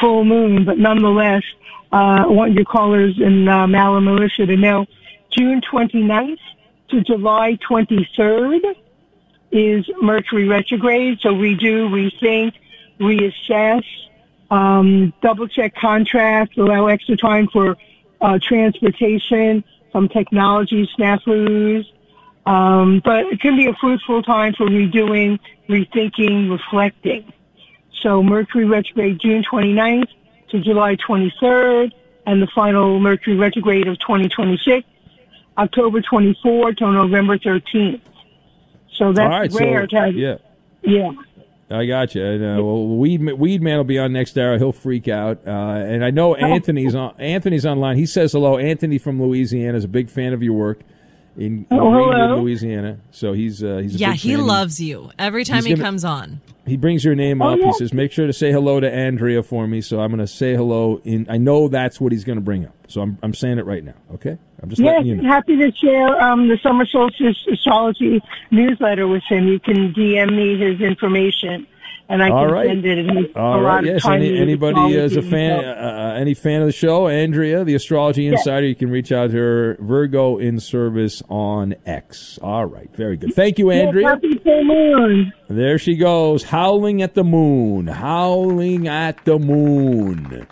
full moon, but nonetheless, I want your callers in Malham Militia to know June 29th to July 23rd is Mercury retrograde. So redo, rethink, reassess, double check contracts, allow extra time for transportation, some technology snafus. But it can be a fruitful time for redoing, rethinking, reflecting. So Mercury retrograde June 29th to July 23rd, and the final Mercury retrograde of 2026, October 24th to November 13th. So that's rare to have. Yeah. I got you. And, Weed Man will be on next hour. He'll freak out. And I know Anthony's online. He says hello. Anthony from Louisiana is a big fan of your work in Greenwood, Louisiana. So he's a big fan. He loves you every time he comes on. He brings your name up. He says, make sure to say hello to Andrea for me. So I'm going to say hello. I know that's what he's going to bring up. So I'm saying it right now. Okay? I'm just letting you know. Happy to share the Summer Solstice Astrology newsletter with him. You can DM me his information, and I can send it. All right. Yes. Anybody is a fan, any fan of the show, Andrea, the Astrology Insider, you can reach out to her. Virgo in Service on X. All right. Very good. Thank you, Andrea. Happy full moon. There she goes, howling at the moon. Howling at the moon.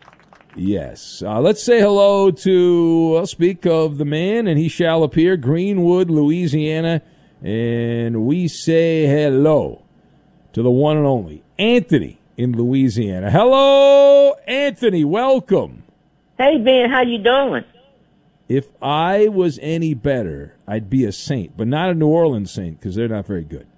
Yes. Let's say hello to, speak of the man, and he shall appear, Greenwood, Louisiana. And we say hello to the one and only Anthony in Louisiana. Hello, Anthony. Welcome. Hey, Ben. How you doing? If I was any better, I'd be a saint, but not a New Orleans saint because they're not very good.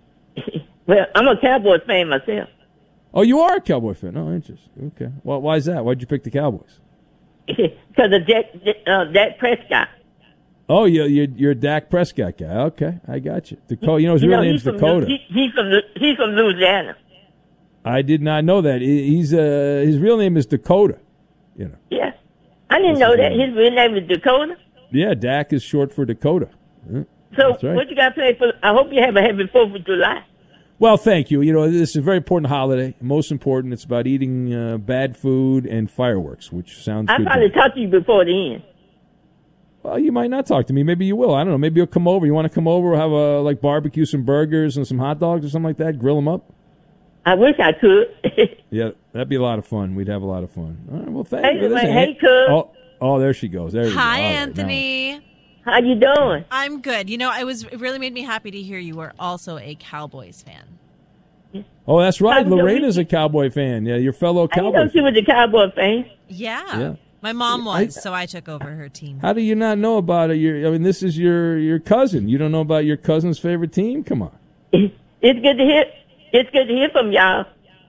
Well, I'm a Cowboys fan myself. Oh, you are a Cowboy fan? Oh, interesting. Okay. Well, why is that? Why'd you pick the Cowboys? Because of Dak Prescott. Oh, you're a Dak Prescott guy. Okay, I got you. Dakota. His real name's Dakota. He's from Louisiana. I did not know that. His real name is Dakota. Yes, I didn't know that. His real name is Dakota. Yeah, Dak is short for Dakota. So what you got to say for? I hope you have a happy 4th of July. Well, thank you. This is a very important holiday. Most important, it's about eating bad food and fireworks, which sounds good. I probably talked to you before the end. Well, you might not talk to me. Maybe you will. I don't know. Maybe you'll come over. You want to come over, have barbecue some burgers and some hot dogs or something like that? Grill them up? I wish I could. Yeah, that'd be a lot of fun. We'd have a lot of fun. All right, well, thank you. Hey, Cook. Oh, there she goes. There you go. Hi, Anthony. How you doing? I'm good. It really made me happy to hear you were also a Cowboys fan. Oh, that's right. Lorena's a Cowboy fan. Yeah, your fellow Cowboy. I know she was a Cowboy fan. Yeah. My mom was, so I took over her team. How do you not know about it? This is your cousin. You don't know about your cousin's favorite team? Come on. It's good to hear. It's good to hear from y'all.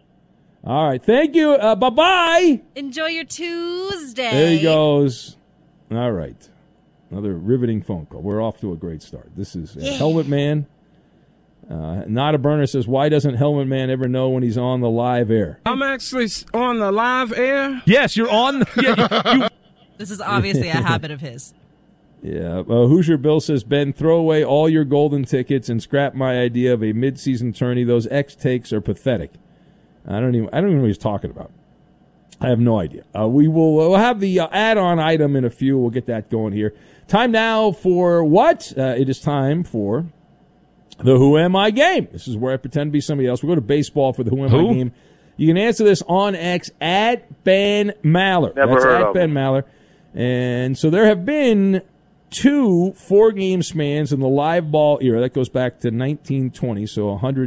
All right. Thank you. Bye-bye. Enjoy your Tuesday. There he goes. All right. Another riveting phone call. We're off to a great start. This is Helmet Man. Not a Burner says, why doesn't Helmet Man ever know when he's on the live air? I'm actually on the live air. Yes, you're on. This is obviously a habit of his. Yeah. Hoosier Bill says, Ben, throw away all your golden tickets and scrap my idea of a mid-season tourney. Those X takes are pathetic. I don't even know what he's talking about. I have no idea. We'll have the add-on item in a few. We'll get that going here. Time now for what? It is time for the Who Am I game. This is where I pretend to be somebody else. We'll go to baseball for the Who Am I game. You can answer this on X at Ben Maller. That's at Ben Maller. And so there have been 2 4-game spans in the live ball era. That goes back to 1920, so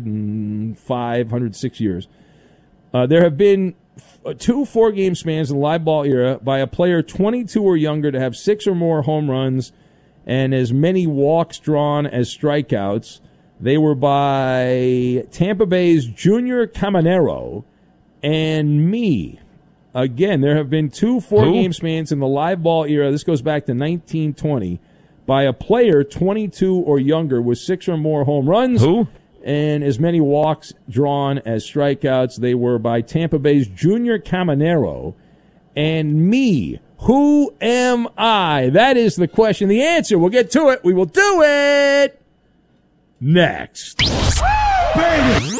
105, 106 years. There have been 2 4-game spans in the live ball era by a player 22 or younger to have 6 or more home runs and as many walks drawn as strikeouts. They were by Tampa Bay's Junior Caminero and me. Again, there have been 2 4-game spans in the live ball era. This goes back to 1920 by a player 22 or younger with 6 or more home runs. And as many walks drawn as strikeouts. They were by Tampa Bay's Junior Caminero and me. Who am I? That is the question. The answer, we'll get to it. We will do it next. Baby.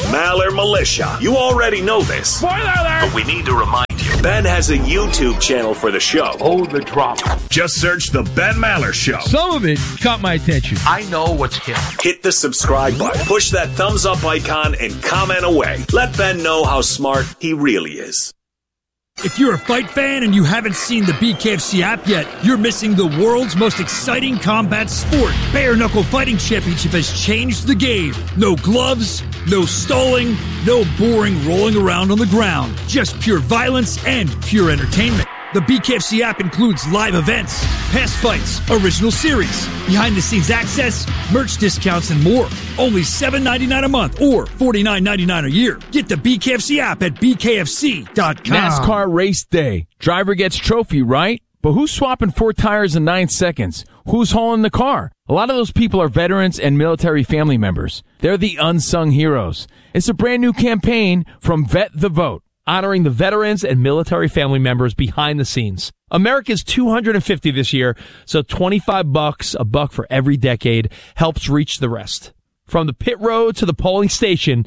Maller Militia. You already know this. Spoiler alert! But we need to remind you. Ben has a YouTube channel for the show. Oh, the drop. Just search The Ben Maller Show. Some of it caught my attention. I know what's hip. Hit the subscribe button, push that thumbs up icon, and comment away. Let Ben know how smart he really is. If you're a fight fan and you haven't seen the BKFC app yet, you're missing the world's most exciting combat sport. Bare Knuckle Fighting Championship has changed the game. No gloves, no stalling, no boring rolling around on the ground. Just pure violence and pure entertainment. The BKFC app includes live events, past fights, original series, behind-the-scenes access, merch discounts, and more. Only $7.99 a month or $49.99 a year. Get the BKFC app at BKFC.com. NASCAR race day. Driver gets trophy, right? But who's swapping 4 tires in 9 seconds? Who's hauling the car? A lot of those people are veterans and military family members. They're the unsung heroes. It's a brand new campaign from Vet the Vote, honoring the veterans and military family members behind the scenes. America's 250 this year, so $25, $1 for every decade, helps reach the rest. From the pit road to the polling station,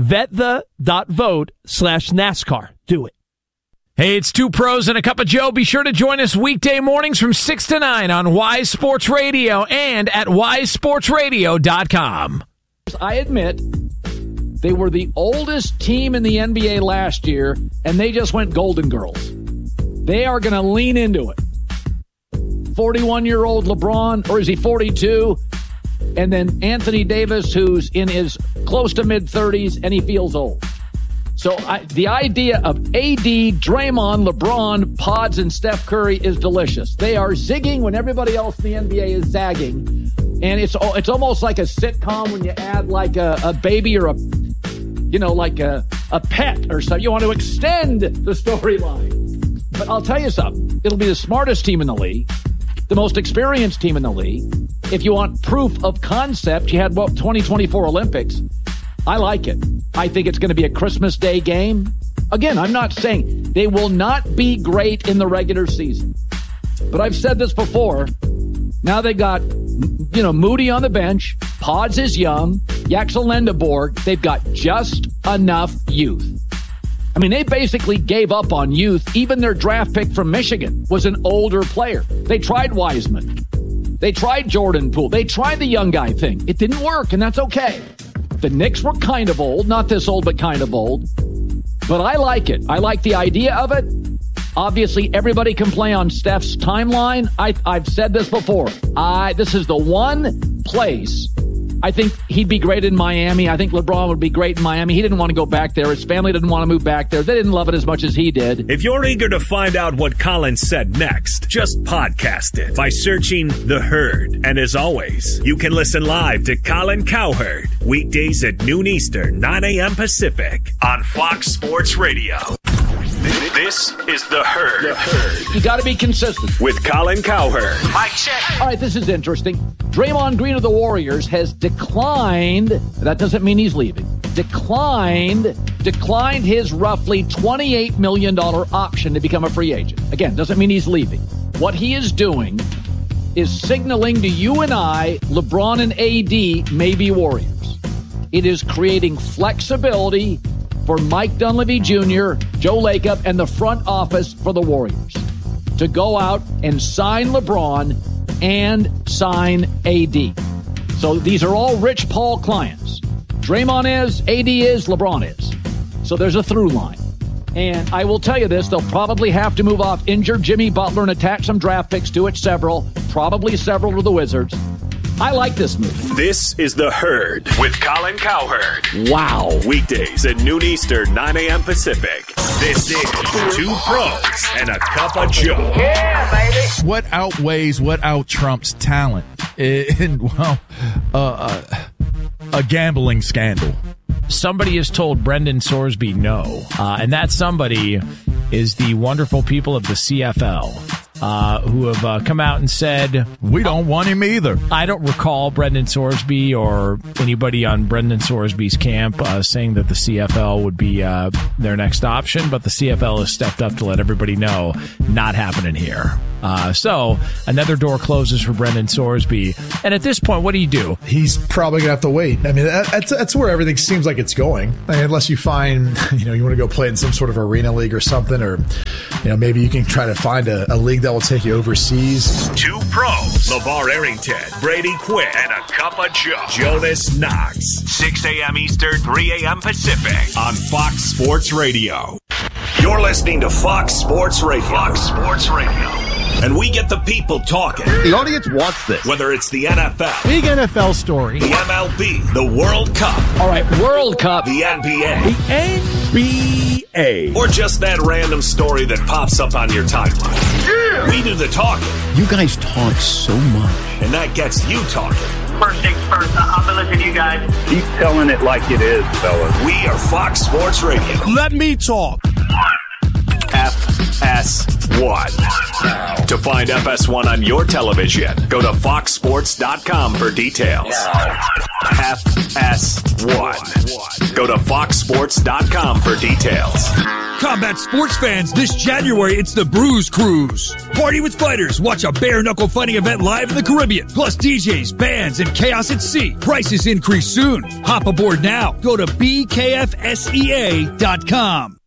VetThe.vote/NASCAR. Do it. Hey, it's Two Pros and a Cup of Joe. Be sure to join us weekday mornings from 6 to 9 on Wise Sports Radio and at wisesportsradio.com. I admit, they were the oldest team in the NBA last year, and they just went Golden Girls. They are going to lean into it. 41-year-old LeBron, or is he 42? And then Anthony Davis, who's in his close to mid-30s, and he feels old. So the idea of AD, Draymond, LeBron, Pods, and Steph Curry is delicious. They are zigging when everybody else in the NBA is zagging. And it's almost like a sitcom when you add like a baby or like a pet or something. You want to extend the storyline. But I'll tell you something. It'll be the smartest team in the league, the most experienced team in the league. If you want proof of concept, you had 2024 Olympics. I like it. I think it's going to be a Christmas Day game. Again, I'm not saying they will not be great in the regular season. But I've said this before. Now they got, Moody on the bench. Pods is young. Yaxel Lendeborg. They've got just enough youth. I mean, they basically gave up on youth. Even their draft pick from Michigan was an older player. They tried Wiseman. They tried Jordan Poole. They tried the young guy thing. It didn't work, and that's okay. The Knicks were kind of old. Not this old, but kind of old. But I like it. I like the idea of it. Obviously, everybody can play on Steph's timeline. I've said this before. This is the one place I think he'd be great in Miami. I think LeBron would be great in Miami. He didn't want to go back there. His family didn't want to move back there. They didn't love it as much as he did. If you're eager to find out what Colin said next, just podcast it by searching The Herd. And as always, you can listen live to Colin Cowherd weekdays at noon Eastern, 9 a.m. Pacific on Fox Sports Radio. This is The Herd. The Herd. You got to be consistent. With Colin Cowherd. Mic check. All right, this is interesting. Draymond Green of the Warriors has declined. That doesn't mean he's leaving. Declined his roughly $28 million option to become a free agent. Again, doesn't mean he's leaving. What he is doing is signaling to you and I, LeBron and AD may be Warriors. It is creating flexibility for Mike Dunleavy Jr., Joe Lacob, and the front office for the Warriors to go out and sign LeBron and sign AD. So these are all Rich Paul clients. Draymond is, AD is, LeBron is. So there's a through line. And I will tell you this, they'll probably have to move off injured Jimmy Butler and attach some draft picks to it, probably several to the Wizards. I like this move. This is The Herd with Colin Cowherd. Wow. Weekdays at noon Eastern, 9 a.m. Pacific. This is Two Pros and a Cup of Joe. Yeah, baby. What out-Trumps talent? A gambling scandal. Somebody has told Brendan Sorsby no, and that somebody is the wonderful people of the CFL. who have come out and said, we don't want him either. I don't recall Brendan Sorsby or anybody on Brendan Sorsby's camp saying that the CFL would be their next option, but the CFL has stepped up to let everybody know, not happening here. So another door closes for Brendan Sorsby. And at this point, what do you do? He's probably going to have to wait. I mean, that's where everything seems like it's going. I mean, unless you find, you want to go play in some sort of arena league or something, or, maybe you can try to find a league that will take you overseas. Two pros, LeVar Arrington, Brady Quinn, and a cup of Joe, Jonas Knox. 6 a.m. Eastern, 3 a.m. Pacific on Fox Sports Radio. You're listening to Fox Sports Radio. Fox Sports Radio. And we get the people talking. The audience wants this. Whether it's the NFL. Big NFL story. The MLB. The World Cup. All right, World Cup. The NBA. The NBA. Or just that random story that pops up on your timeline. Yeah. We do the talking. You guys talk so much. And that gets you talking. First things first, I've been listening to you guys. Keep telling it like it is, fellas. We are Fox Sports Radio. Let me talk. FS1. To find FS1 on your television, go to foxsports.com for details. FS1. Go to foxsports.com for details. Combat sports fans, this January it's the Bruise Cruise. Party with fighters, watch a bare-knuckle fighting event live in the Caribbean. Plus DJs, bands, and chaos at sea. Prices increase soon. Hop aboard now. Go to BKFSEA.com.